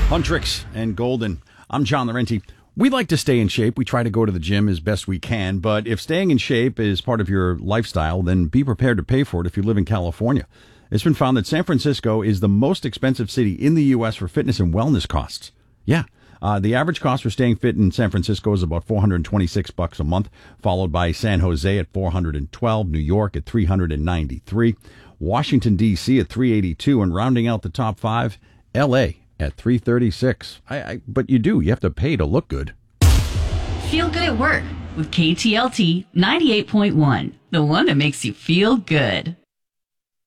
Huntrix and Golden. I'm John Laurenti. We like to stay in shape. We try to go to the gym as best we can. But if staying in shape is part of your lifestyle, then be prepared to pay for it if you live in California. It's been found that San Francisco is the most expensive city in the U.S. for fitness and wellness costs. Yeah. The average cost for staying fit in San Francisco is about $426 a month, followed by San Jose at $412, New York at $393, Washington, D.C. at $382, and rounding out the top five, L.A. at $336. But you have to pay to look good. Feel good at work with KTLT 98.1, the one that makes you feel good.